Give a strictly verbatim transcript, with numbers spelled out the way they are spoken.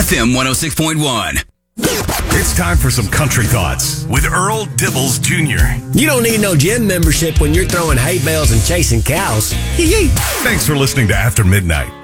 F M one oh six point one. It's time for some country thoughts with Earl Dibbles Junior You don't need no gym membership when you're throwing hay bales and chasing cows. Thanks for listening to After Midnight.